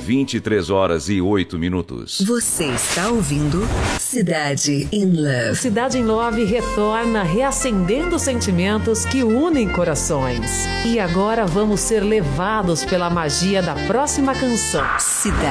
23h08. Você está ouvindo Cidade in Love. Cidade in Love retorna reacendendo sentimentos que unem corações. E agora vamos ser levados pela magia da próxima canção. Cidade